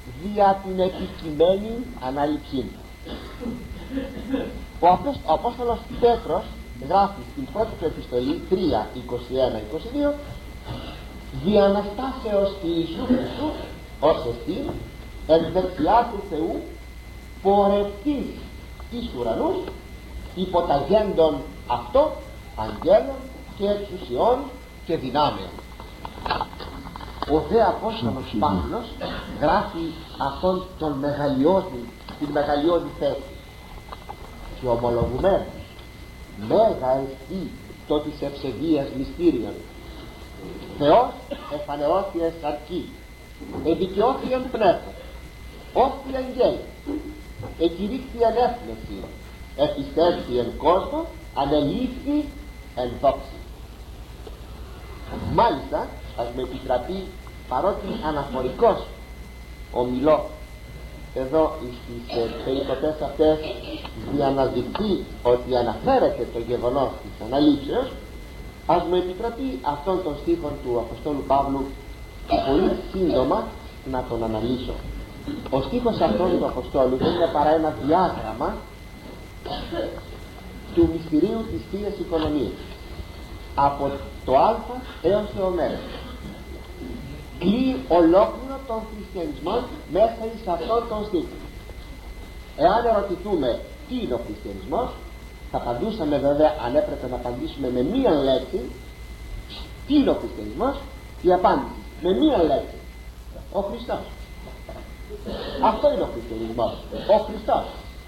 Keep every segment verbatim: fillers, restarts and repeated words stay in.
δια την επικειμένη ανάληψή. Ο, Απόστολος, ο Απόστολος Πέτρος γράφει στην πρώτη του επιστολή τρία είκοσι ένα είκοσι δύο, δι' Αναστάσεως Ιησού Χριστού ως εστίν εν δεξιά του Θεού πορευτής εις ουρανούς υποταγέντων αυτό αγγέλων και εξουσιών και δυνάμεων. Ο δε Απόστολος Παύλος γράφει αυτόν τον μεγαλειώδη, την μεγαλειώδη θέση και ομολογουμένος μέγα εστί το της ευσεβίας μυστήριον. Θεός εφανερώθη εν σαρκή, εδικαιώθη εν πνεύμα, όφη αγγέλη, εκηρύχθη εν έθνεση, επιστεύθη εν κόσμο, ανελήφθη εν δόξη. Μάλιστα, ας με επιτραπεί, παρότι αναφορικός ομιλώ εδώ στις ε, περίπτωτες αυτές, διαναδειχθεί ότι αναφέρεται το γεγονός της αναλήψεως, ας μου επιτραπεί αυτόν τον στίχο του Αποστόλου Παύλου πολύ σύντομα να τον αναλύσω. Ο στίχος αυτόν του Αποστόλου δεν είναι παρά ένα διάγραμμα του μυστηρίου της Θείας Οικονομίας από το Α έως το Ω. Κλεί ολόκληρο τον χριστιανισμό μέσα σε αυτόν τον στίχο. Εάν ερωτηθούμε τι είναι ο χριστιανισμός, θα απαντούσαμε βέβαια, αν έπρεπε να απαντήσουμε με μία λέξη, τι είναι ο χριστιανισμός, η απάντηση με μία λέξη: ο Χριστός. Αυτό είναι ο χριστιανισμός, ο Χριστός.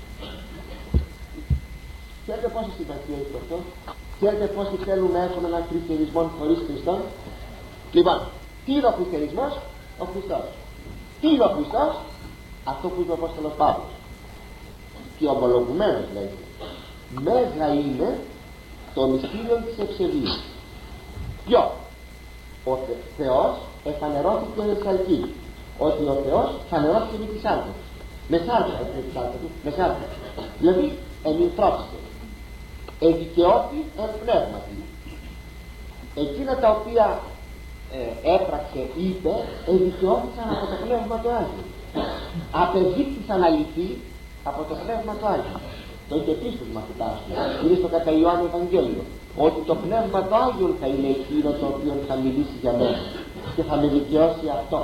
Ξέρετε πόσες συμπαθίες έχει αυτό? Ξέρετε πόσοι θέλουν να έχουμε έναν χριστιανισμό χωρίς Χριστό? Λοιπόν, τι είναι ο χριστιανισμός? Ο Χριστός. Τι είναι ο Χριστός? Αυτό που είπε ο Απόστολος Παύλος, και ομολογουμένος λέει: μέγα είναι το μυστήριο της ευσεβίας. Ποιο? Ο Θε, Θεός εφανερώθηκε με σαρκή. Ότι ο Θεός φανερώθηκε με τη σάρκα. Με σάρκα, με τη σάρκα του, με σάρκα. Δηλαδή ενυθρώθηκε, εδικαιώθη εν πνεύματι. Εκείνα τα οποία ε, έπραξε, είπε, εδικαιώθησαν από το Πνεύμα του Άγιου. Απεδείχθησαν αληθή από το Πνεύμα του Άγιου. Το είχε πει στους μαθητάς του, είναι στο κατά Ιωάννου Ευαγγέλιο, ότι το Πνεύμα του Άγιου θα είναι εκείνο το οποίο θα μιλήσει για μένα και θα με δικαιώσει αυτό.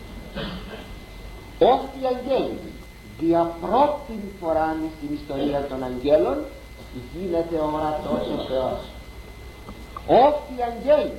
Όφη αγγέλη, δια πρώτη φορά στην ιστορία των αγγέλων γίνεται ορατός ο Θεός. Όφη αγγέλη,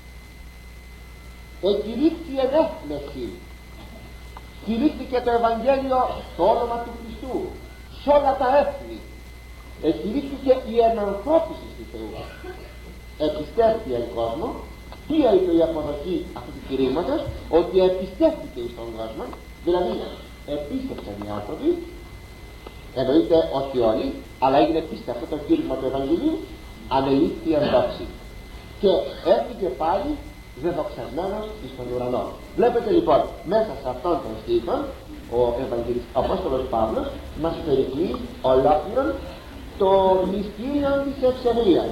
εκηρύχθη εν έθνεση, κηρύχθηκε το Ευαγγέλιο στο όνομα του Χριστού σε όλα τα έθνη. Εκηρύχθηκε η ενανθρώπιση του Θεού. Επιστέφθηκε εν κόσμο. Τι έγινε η αποδοχή αυτού του κηρύγματος? Ότι επιστέφθηκε στον κόσμο, δηλαδή επίστευσαν οι άνθρωποι, εννοείται όχι όλοι, αλλά έγινε πίστη αυτό το κήρυγμα του Ευαγγελίου, ανελήφθη εν δόξη και έφυγε πάλι δεδοξασμένος εις τον ουρανό. Βλέπετε λοιπόν, μέσα σε αυτόν τον στίχο ο Ευαγγελιστής Απόστολος Παύλος μας περικλεί ολόκληρον το μυστήριο της ευσεβίας.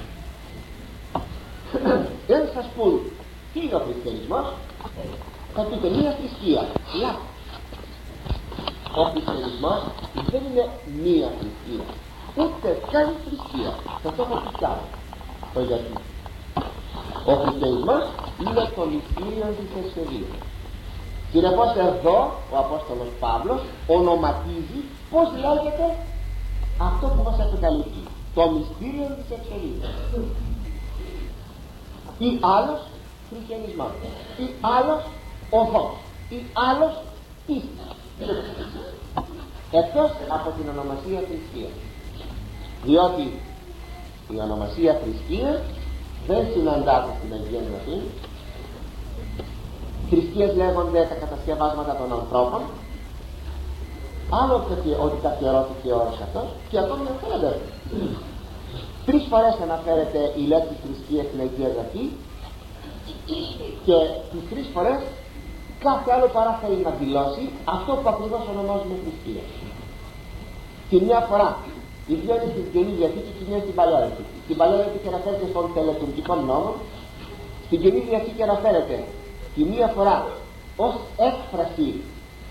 Δεν σας πούν τι είναι ο χριστιανισμός, θα πείτε μία θρησκεία. Λάθος. Ο χριστιανισμός δεν είναι μία θρησκεία, ούτε καν θρησκεία. Θα το έχω πει άλλο. Το γιατί. Ο χριστιανισμός είναι το μυστήριο της ευσεβίας. Συνεπώς εδώ ο Απόστολος Παύλος ονοματίζει πώς λέγεται αυτό που μας επικαλύπτει, το μυστήριο της ευσεβίας. Ή άλλος χριστιανισμός, ή άλλος οδός, ή άλλος πίστη, εκτός από την ονομασία θρησκεία. Διότι η ονομασία θρησκεία δεν συναντάται στην Αγία Γραφή. Θρησκείες λέγονται τα κατασκευάσματα των ανθρώπων. Άλλο ότι καθιερώθηκε ο όρος αυτός, και ακόμη αναφέρεται. Τρεις φορές αναφέρεται η λέξη θρησκεία στην Αγία Γραφή, και τις τρεις φορές κάθε άλλο παρά θέλει να δηλώσει αυτό που ακριβώς ονομάζουμε θρησκεία. Και μια φορά η δύο είναι στην Καινή Διαθήκη και η μία στην Παλαιά Διαθήκη. Στην Παλαιά Διαθήκη αναφέρεται στον τελετουργικό νόμο, στην Καινή Διαθήκη αναφέρεται τη μία φορά ως έκφραση